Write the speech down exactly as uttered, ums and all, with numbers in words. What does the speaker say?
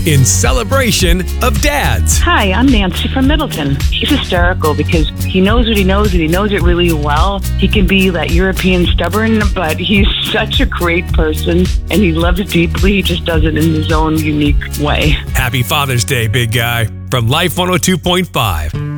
in celebration of dads. Hi, I'm Nancy from Middleton. He's hysterical because he knows what he knows and he knows it really well. He can be that European stubborn, but he's such a great person and he loves deeply. He just does it in his own unique way. Happy Father's Day, big guy. From Life one oh two point five.